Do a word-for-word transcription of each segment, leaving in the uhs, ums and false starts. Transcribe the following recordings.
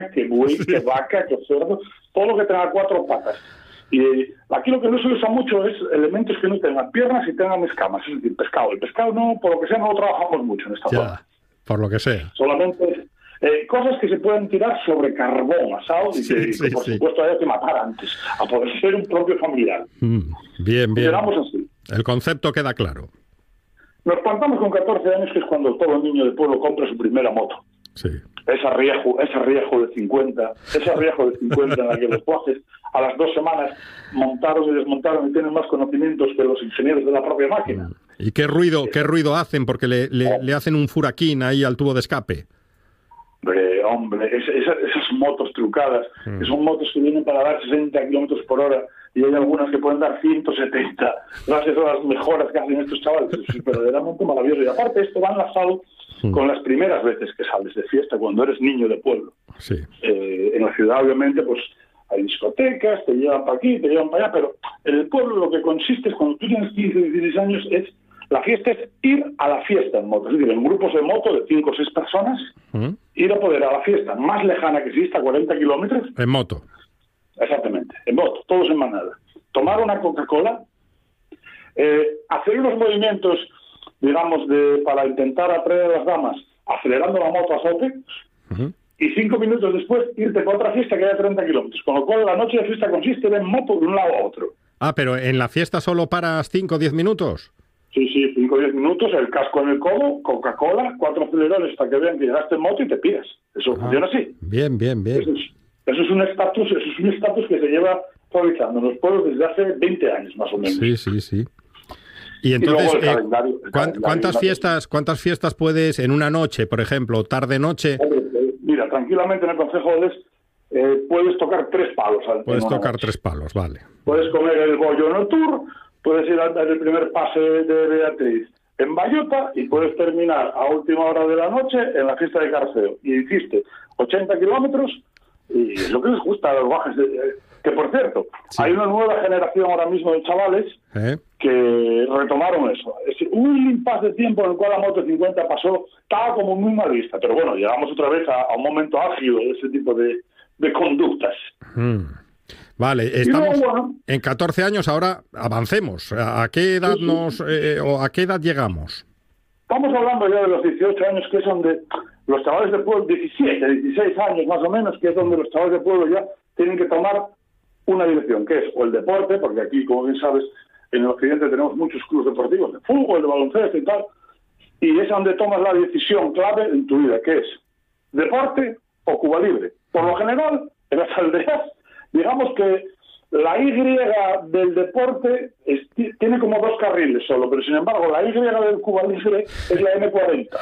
que buey, sí. que vaca, que cerdo, todo lo que tenga cuatro patas. Y eh, aquí lo que no se usa mucho es elementos que no tengan piernas y tengan escamas, es decir, pescado. El pescado no, por lo que sea, no lo trabajamos mucho en esta ya, zona. Por lo que sea. Solamente eh, cosas que se pueden tirar sobre carbón asado sí, y que, sí, que por sí. supuesto haya que matar antes, a poder ser un propio familiar. Mm, bien, bien. Llegamos así. El concepto queda claro. Nos plantamos con catorce años, que es cuando todo niño de pueblo compra su primera moto. Sí. Ese arriesgo, ese arriesgo de cincuenta, ese arriesgo de cincuenta en la que los jueces a las dos semanas montaron y desmontaron y tienen más conocimientos que los ingenieros de la propia máquina. ¿Y qué ruido, qué ruido hacen? Porque le, le, le hacen un furaquín ahí al tubo de escape. Hombre, hombre, es, es, esas motos trucadas, mm. que son motos que vienen para dar sesenta kilómetros por hora y hay algunas que pueden dar ciento setenta, gracias a las mejoras que hacen estos chavales. Es verdaderamente maravilloso. Y aparte esto va enlazado mm. con las primeras veces que sales de fiesta, cuando eres niño de pueblo. Sí. Eh, en la ciudad, obviamente, pues hay discotecas, te llevan para aquí, te llevan para allá, pero en el pueblo lo que consiste es, cuando tú tienes quince, dieciséis años, es la fiesta es ir a la fiesta en moto, es decir, en grupos de moto de cinco o seis personas, ¿Mm? ir a poder a la fiesta más lejana que exista, a cuarenta kilómetros. En moto. Exactamente, en moto, todos en manada. Tomar una Coca-Cola, eh, hacer unos movimientos, digamos, de para intentar atraer a las damas, acelerando la moto a tope, uh-huh. y cinco minutos después irte para otra fiesta que haya treinta kilómetros. Con lo cual la noche de fiesta consiste en moto de un lado a otro. Ah, pero en la fiesta solo paras cinco o diez minutos. Sí, sí, cinco o diez minutos, el casco en el codo, Coca-Cola, cuatro acelerones para que vean que llegaste en moto y te piras. Eso ah, funciona así. Bien, bien, bien. Eso es, eso es un estatus, eso es un estatus que se lleva realizando en los pueblos desde hace veinte años, más o menos. Sí, sí, sí. Y entonces, y eh, calendario, ¿cuántas calendario, fiestas cuántas fiestas puedes en una noche, por ejemplo, tarde-noche? Mira, tranquilamente en el Concejo de Les eh, puedes tocar tres palos. Al, puedes tocar noche. tres palos, vale. Puedes comer el bollo en el tour, puedes ir al el primer pase de Beatriz en Bayota y puedes terminar a última hora de la noche en la fiesta de Carceo. Y hiciste ochenta kilómetros y es lo que les gusta a los bajes de... Eh, que, por cierto, sí. hay una nueva generación ahora mismo de chavales ¿Eh? que retomaron eso. Es un impasse de tiempo en el cual la Moto cincuenta pasó, estaba como muy mal vista, pero bueno, llegamos otra vez a, a un momento álgido de ese tipo de, de conductas. Mm. Vale, estamos luego, bueno, en catorce años, ahora avancemos. ¿A qué edad sí, sí. nos eh, o a qué edad llegamos? Estamos hablando ya de los dieciocho años, que es donde los chavales de pueblo, diecisiete, dieciséis años más o menos, que es donde los chavales de pueblo ya tienen que tomar una dirección, que es o el deporte, porque aquí, como bien sabes, en el occidente tenemos muchos clubes deportivos de fútbol, de baloncesto y tal, y es donde tomas la decisión clave en tu vida, que es deporte o Cuba Libre. Por lo general, en las aldeas, digamos que la Y del deporte es, tiene como dos carriles solo, pero sin embargo la Y del Cuba Libre es la eme cuarenta.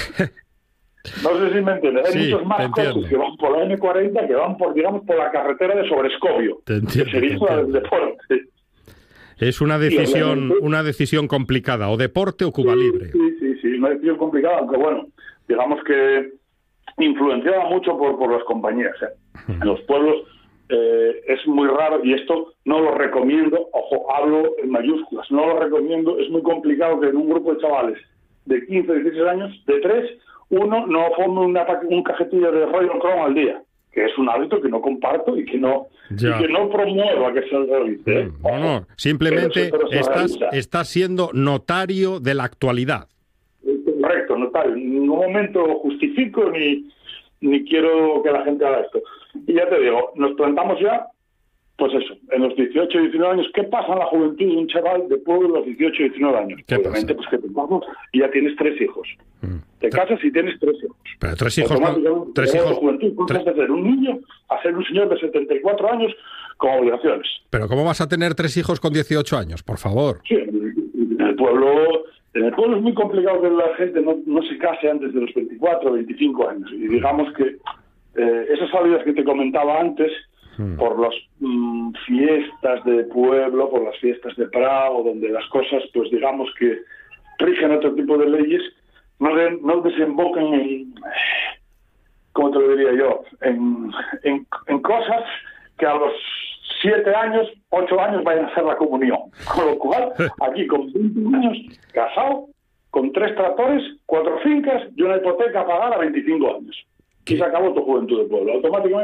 No sé si me entiendes. Hay sí, muchos más coches que van por la eme cuarenta que van por, digamos, por la carretera de Sobrescobio, te entiendo, que sería la del deporte. Es una decisión, sí, una decisión complicada, o deporte o Cuba sí, Libre. Sí, sí, sí, una decisión complicada, aunque bueno, digamos que influenciada mucho por, por las compañías. ¿eh? Hmm. En los pueblos eh, es muy raro, y esto no lo recomiendo, ojo, hablo en mayúsculas, no lo recomiendo, es muy complicado que en un grupo de chavales de quince, dieciséis años, de tres, uno no forme una, un cajetillo de Royal Crown al día, que es un hábito que no comparto y que no, y que no promuevo a que se realice. ¿eh? No, no, simplemente pero, pero estás, estás siendo notario de la actualidad. Correcto, notario. En ningún momento justifico ni, ni quiero que la gente haga esto. Y ya te digo, nos plantamos ya, pues eso, en los dieciocho, diecinueve años. ¿Qué pasa en la juventud de un chaval de pueblo de los dieciocho, diecinueve años? Obviamente, pasa? Pues que te casas y ya tienes tres hijos. Mm. Te casas y tienes tres hijos. Pero tres hijos... ¿no? Tres hijos... Juventud, tres... de ser un niño a ser un señor de setenta y cuatro años con obligaciones. Pero ¿cómo vas a tener tres hijos con dieciocho años? Por favor. Sí, en el pueblo... En el pueblo es muy complicado que la gente no, no se case antes de los veinticuatro, veinticinco años. Y digamos que eh, esas salidas que te comentaba antes, hmm. por las mm, fiestas de pueblo, por las fiestas de Prado, donde las cosas, pues digamos que rigen otro tipo de leyes, no, de, no desembocan en, ¿cómo te lo diría yo? En, en, en cosas que a los siete años, ocho años vayan a hacer la comunión. Con lo cual, aquí con veintiún años, casado, con tres tractores, cuatro fincas y una hipoteca a pagar a veinticinco años. y se acabó tu juventud de pueblo. Automáticamente